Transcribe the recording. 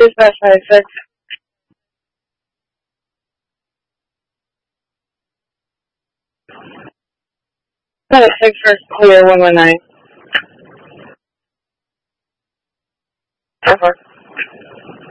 Dispatch 96. Got a 6 for clear 119. Over.